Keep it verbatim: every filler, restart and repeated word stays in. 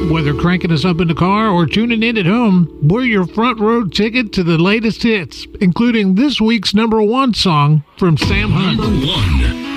Whether cranking us up in the car or tuning in at home, we're your front row ticket to the latest hits, including this week's number one song from Sam Hunt. Number one.